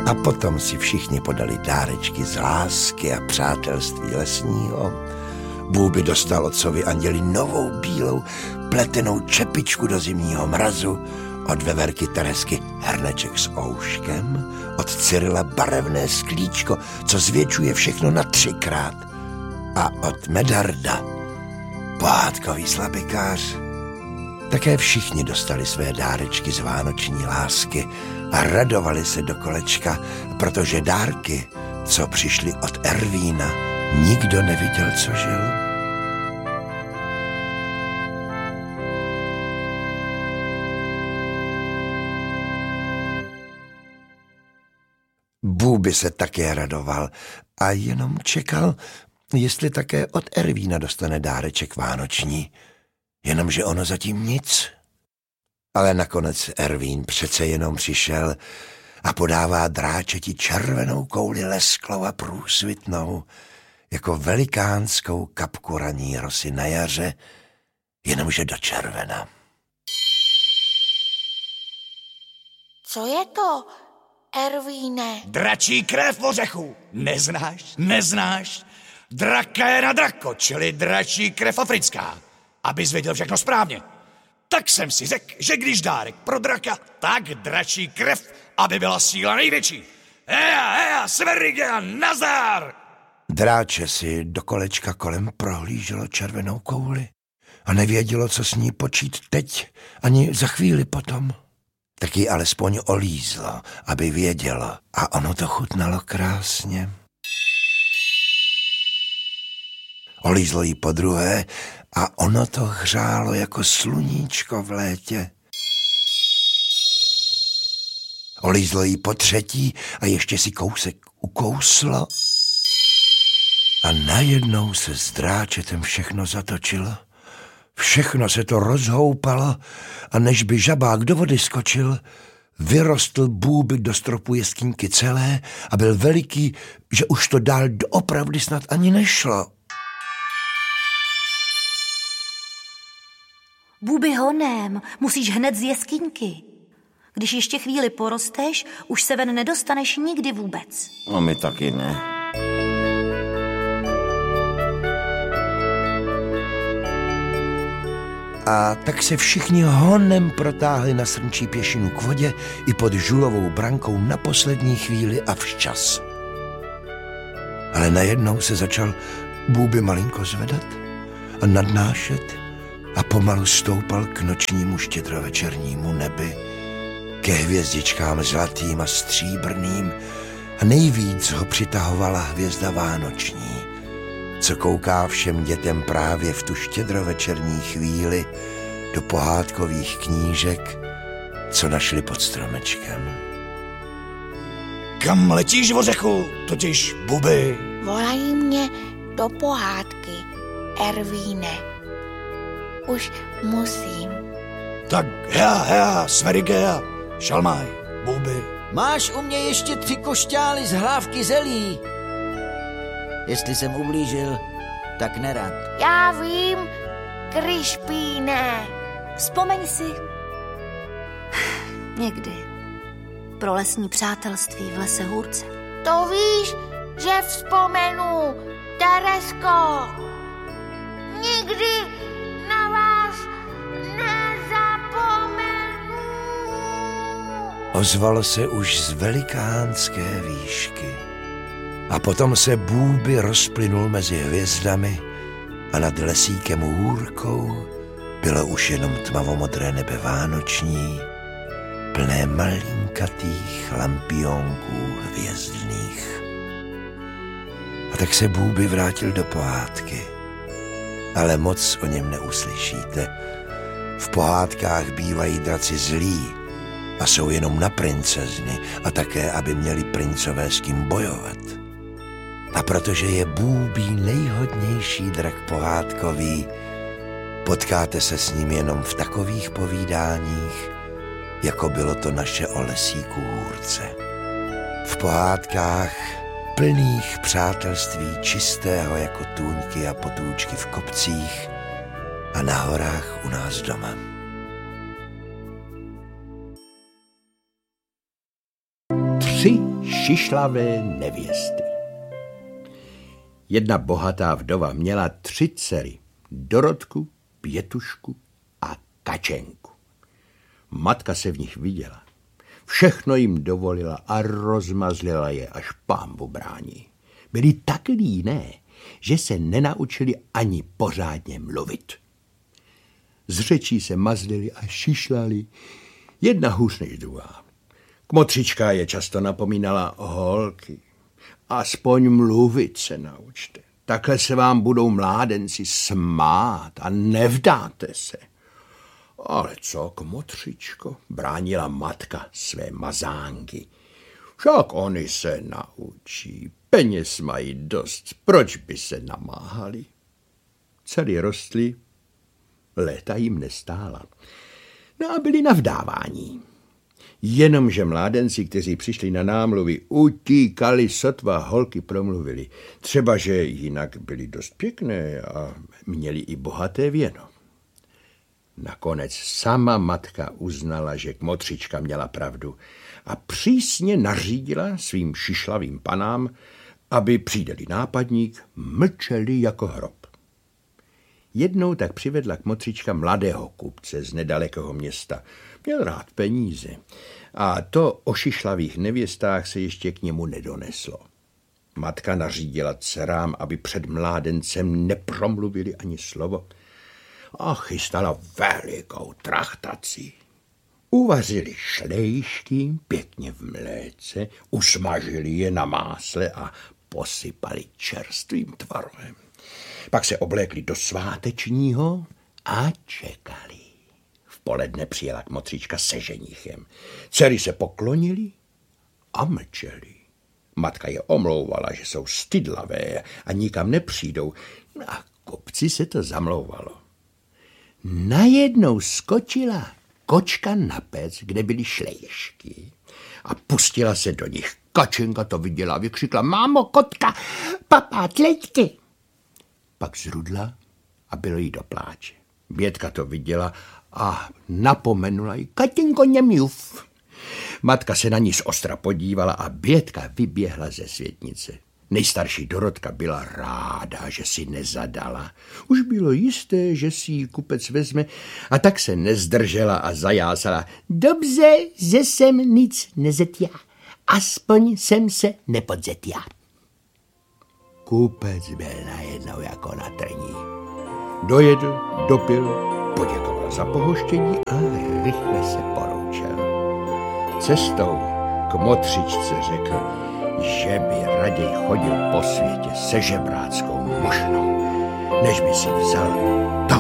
A potom si všichni podali dárečky z lásky a přátelství lesního. Bůby dostal otcovi anděli novou bílou pletenou čepičku do zimního mrazu, od veverky Teresky hrneček s ouškem, od Cyrila barevné sklíčko, co zvětšuje všechno na 3krát, a od Medarda pohádkový slabikář. Také všichni dostali své dárečky z vánoční lásky a radovali se do kolečka, protože dárky, co přišly od Ervína, nikdo neviděl, co žil. Bůby se také radoval a jenom čekal, jestli také od Ervína dostane dáreček vánoční. Jenomže ono zatím nic. Ale nakonec Ervín přece jenom přišel a podává dráčeti červenou kouli lesklou a průsvitnou, jako velikánskou kapku raní rosy na jaře, jenomže do červena. Co je to, Ervíne? Dračí krev v ořechu. Neznáš? Draka na drako, čili dračí krev africká. Abys věděl všechno správně. Tak jsem si řekl, že když dárek pro draka, tak dračí krev, aby byla síla největší. Heja, Sverige, nazdar! Dráče si do kolečka kolem prohlíželo červenou kouli a nevědělo, co s ní počít teď, ani za chvíli potom. Tak ji alespoň olízlo, aby vědělo, a ono to chutnalo krásně. Olízlo jí podruhé a ono to hřálo jako sluníčko v létě. Olízlo jí potřetí a ještě si kousek ukouslo. A najednou se s dráčetem všechno zatočilo. Všechno se to rozhoupalo a než by žabák do vody skočil, vyrostl Bůbek do stropu jeskyňky celé a byl veliký, že už to dál doopravdy snad ani nešlo. Bůby honem, musíš hned z jeskyňky. Když ještě chvíli porosteš, už se ven nedostaneš nikdy vůbec. No my taky ne. A tak se všichni honem protáhli na srnčí pěšinu k vodě i pod žulovou brankou na poslední chvíli a včas. Ale najednou se začal Bůby malinko zvedat a nadnášet a pomalu stoupal k nočnímu štědrovečernímu nebi, ke hvězdičkám zlatým a stříbrným, a nejvíc ho přitahovala hvězda vánoční, co kouká všem dětem právě v tu štědrovečerní chvíli do pohádkových knížek, co našli pod stromečkem. Kam letíš, vořechu, totiž Bůby? Volají mě do pohádky, Ervíne. Už musím. Tak já, Sverige, šalmaj, Bůby. Máš u mě ještě 3 košťály z hlávky zelí. Jestli jsem ublížil, tak nerad. Já vím, Krišpíne. Vzpomeň si. Někdy. Pro lesní přátelství v lese Hůrce. To víš, že vzpomenu, Teresko. Nikdy na vás nezapomenu. Ozvalo se už z velikánské výšky. A potom se Bůby rozplynul mezi hvězdami a nad lesíkem Hůrkou bylo už jenom tmavomodré nebe vánoční, plné malinkatých lampionků hvězdných. A tak se Bůby vrátil do pohádky. Ale moc o něm neuslyšíte. V pohádkách bývají draci zlí a jsou jenom na princezny a také, aby měli princové s kým bojovat. A protože je Bůbí nejhodnější drak pohádkový, potkáte se s ním jenom v takových povídáních, jako bylo to naše o lesíku Hůrce. V pohádkách plných přátelství čistého jako tůňky a potůčky v kopcích a na horách u nás doma. Tři Šišlavé nevěsty. Jedna bohatá vdova měla 3 dcery. Dorotku, Pětušku a Kačenku. Matka se v nich viděla. Všechno jim dovolila a rozmazlila je, až pánbu brání. Byli tak líné, že se nenaučili ani pořádně mluvit. Z řečí se mazlili a šišlali, jedna hůř než druhá. Kmotřička je často napomínala: holky, aspoň mluvit se naučte. Takhle se vám budou mládenci smát a nevdáte se. Ale co, kmotřičko, bránila matka své mazánky. Však oni se naučí, peněz mají dost, proč by se namáhali? Dcery rostly, léta jim nestála. No a byli na vdávání. Jenomže mládenci, kteří přišli na námluvy, utíkali, sotva holky promluvili. Třeba, že jinak byli dost pěkné a měli i bohaté věno. Nakonec sama matka uznala, že kmotřička měla pravdu a přísně nařídila svým šišlavým panám, aby přijde-li nápadník, mlčeli jako hrob. Jednou tak přivedla kmotřička mladého kupce z nedalekého města. Měl rád peníze a to o šišlavých nevěstách se ještě k němu nedoneslo. Matka nařídila dcerám, aby před mládencem nepromluvili ani slovo, a chystala velikou trachtaci. Uvařili šlejšky pěkně v mléce, usmažili je na másle a posypali čerstvým tvarohem. Pak se oblékli do svátečního a čekali. V poledne přijela kmotřička se ženichem. Dcery se poklonili a mlčeli. Matka je omlouvala, že jsou stydlavé a nikam nepřijdou. A kupci se to zamlouvalo. Najednou skočila kočka na pec, kde byly šlejšky, a pustila se do nich. Kačenka to viděla a vykřikla: mámo, kotka, papá, tlejky. Pak zrudla a bylo jí do pláče. Bětka to viděla a napomenula jí: Katinko, nemluv. Matka se na ní zostra podívala a Bětka vyběhla ze světnice. Nejstarší Dorotka byla ráda, že si nezadala. Už bylo jisté, že si ji kupec vezme, a tak se nezdržela a zajásala: dobře, že jsem nic nezetja, aspoň jsem se nepodzetja. Kupec byl najednou jako na trní. Dojedl, dopil, poděkoval za pohoštění a rychle se poroučel. Cestou k motřičce řekl, že by raději chodil po světě se žebráckou mošnou, než by si vzal